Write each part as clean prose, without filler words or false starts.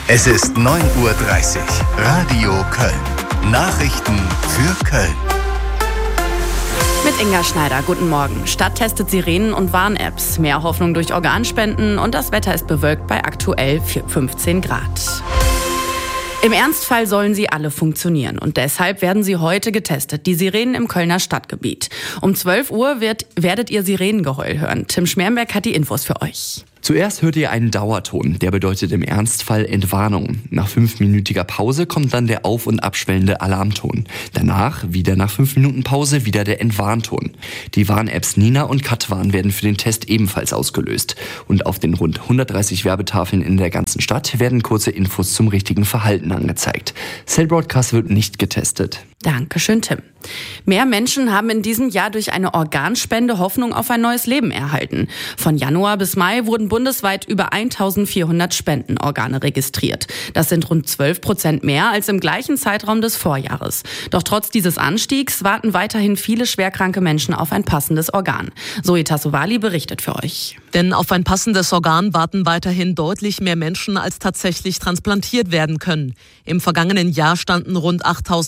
Es ist 9:30 Uhr. Radio Köln. Nachrichten für Köln. Mit Inga Schneider, guten Morgen. Stadt testet Sirenen und Warn-Apps. Mehr Hoffnung durch Organspenden und das Wetter ist bewölkt bei aktuell 15 Grad. Im Ernstfall sollen sie alle funktionieren und deshalb werden sie heute getestet, die Sirenen im Kölner Stadtgebiet. Um 12 Uhr werdet ihr Sirenengeheul hören. Tim Schmerenberg hat die Infos für euch. Zuerst hört ihr einen Dauerton, der bedeutet im Ernstfall Entwarnung. Nach 5-minütiger Pause kommt dann der auf- und abschwellende Alarmton. Danach, wieder nach 5 Minuten Pause, wieder der Entwarnton. Die Warn-Apps Nina und Katwarn werden für den Test ebenfalls ausgelöst. Und auf den rund 130 Werbetafeln in der ganzen Stadt werden kurze Infos zum richtigen Verhalten angezeigt. Cell Broadcast wird nicht getestet. Dankeschön, Tim. Mehr Menschen haben in diesem Jahr durch eine Organspende Hoffnung auf ein neues Leben erhalten. Von Januar bis Mai wurden bundesweit über 1400 Spendenorgane registriert. Das sind rund 12% mehr als im gleichen Zeitraum des Vorjahres. Doch trotz dieses Anstiegs warten weiterhin viele schwerkranke Menschen auf ein passendes Organ. Zoe Tassovali berichtet für euch. Denn auf ein passendes Organ warten weiterhin deutlich mehr Menschen, als tatsächlich transplantiert werden können. Im vergangenen Jahr standen rund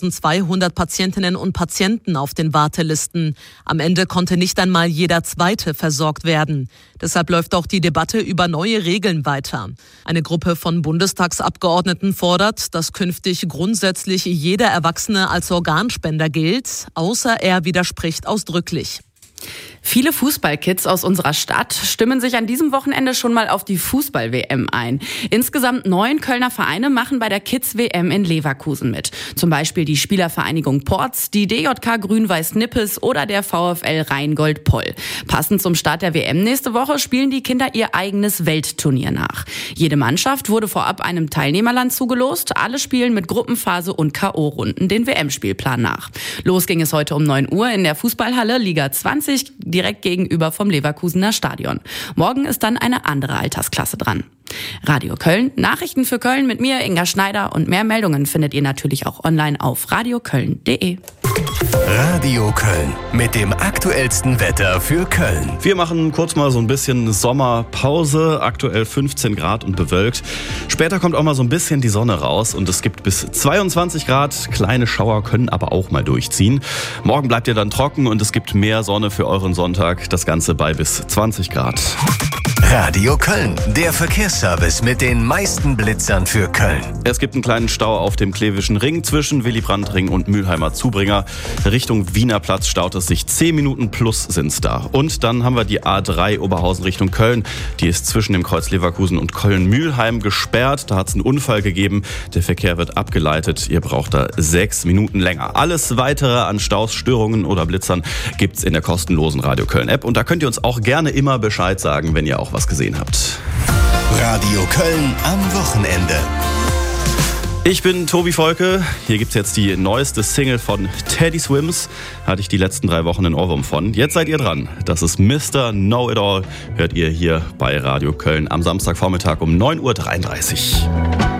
8200 Patientinnen und Patienten auf den Wartelisten. Am Ende konnte nicht einmal jeder Zweite versorgt werden. Deshalb läuft auch die Debatte über neue Regeln weiter. Eine Gruppe von Bundestagsabgeordneten fordert, dass künftig grundsätzlich jeder Erwachsene als Organspender gilt, außer er widerspricht ausdrücklich. Viele Fußballkids aus unserer Stadt stimmen sich an diesem Wochenende schon mal auf die Fußball-WM ein. Insgesamt 9 Kölner Vereine machen bei der Kids-WM in Leverkusen mit. Zum Beispiel die Spielervereinigung Porz, die DJK Grün-Weiß Nippes oder der VfL Rheingold-Poll. Passend zum Start der WM nächste Woche spielen die Kinder ihr eigenes Weltturnier nach. Jede Mannschaft wurde vorab einem Teilnehmerland zugelost. Alle spielen mit Gruppenphase und K.O.-Runden den WM-Spielplan nach. Los ging es heute um 9 Uhr in der Fußballhalle Liga 20, direkt gegenüber vom Leverkusener Stadion. Morgen ist dann eine andere Altersklasse dran. Radio Köln, Nachrichten für Köln mit mir, Inga Schneider. Und mehr Meldungen findet ihr natürlich auch online auf radioköln.de. Radio Köln mit dem aktuellsten Wetter für Köln. Wir machen kurz mal so ein bisschen Sommerpause. Aktuell 15 Grad und bewölkt. Später kommt auch mal so ein bisschen die Sonne raus und es gibt bis 22 Grad. Kleine Schauer können aber auch mal durchziehen. Morgen bleibt ihr dann trocken und es gibt mehr Sonne für euren Sonntag. Das Ganze bei bis 20 Grad. Radio Köln, der Verkehrsservice mit den meisten Blitzern für Köln. Es gibt einen kleinen Stau auf dem Klevischen Ring zwischen Willy-Brandt-Ring und Mülheimer Zubringer. Richtung Wiener Platz staut es sich 10 Minuten plus sind's da. Und dann haben wir die A3 Oberhausen Richtung Köln. Die ist zwischen dem Kreuz Leverkusen und Köln-Mühlheim gesperrt. Da hat es einen Unfall gegeben. Der Verkehr wird abgeleitet. Ihr braucht da 6 Minuten länger. Alles weitere an Staus, Störungen oder Blitzern gibt's in der kostenlosen Radio Köln App. Und da könnt ihr uns auch gerne immer Bescheid sagen, wenn ihr auch was gesehen habt. Radio Köln am Wochenende. Ich bin Tobi Volke. Hier gibt's jetzt die neueste Single von Teddy Swims. Hatte ich die letzten 3 Wochen einen Ohrwurm von. Jetzt seid ihr dran. Das ist Mr. Know-It-All. Hört ihr hier bei Radio Köln am Samstagvormittag um 9:33 Uhr.